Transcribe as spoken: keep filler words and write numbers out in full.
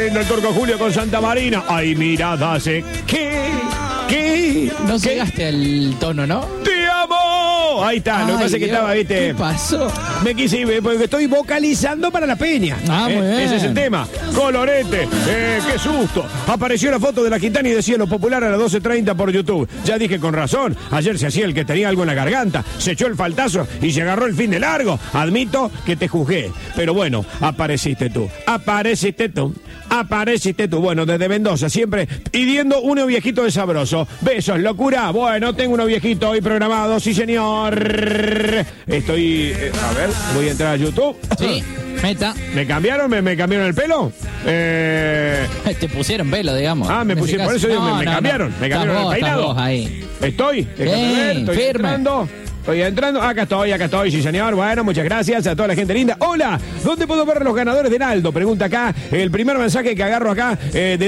lindo el Turco Julio con Santa Marina. Ay, miradas, ¿eh? ¿Qué? ¿Qué? No ¿Qué? llegaste al tono, ¿no? ¡Te amo! Ahí está, lo que Ay, pasa es que Dios, estaba, viste. ¿Qué pasó? Me quise ir, porque estoy vocalizando para la peña. Ah, muy bien. Ese es el tema. Colorete, eh, qué susto. Apareció la foto de la Quintana y decía Lo Popular a las doce treinta por YouTube. Ya dije con razón, ayer se hacía el que tenía algo en la garganta, se echó el faltazo y se agarró el fin de largo. Admito que te juzgué, pero bueno, apareciste tú. Apareciste tú. Apareciste tú. Bueno, desde Mendoza, siempre pidiendo uno viejito de sabroso. Besos, locura. Bueno, tengo uno viejito hoy programado, sí señor. Estoy, eh, a ver, voy a entrar a YouTube. Sí, meta. ¿Me cambiaron? ¿Me, me cambiaron el pelo? Eh... Te pusieron pelo, digamos. Ah, me En ese pusieron, por caso. eso digo, No, me, me no, cambiaron. no. Me cambiaron Estás el vos, peinado. estás vos ahí. Estoy, déjame Bien, ver, estoy firme. entrando. Estoy entrando, acá estoy, acá estoy, sí señor. Bueno, muchas gracias a toda la gente linda. Hola, ¿dónde puedo ver los ganadores de Naldo? Pregunta acá, el primer mensaje que agarro acá eh, de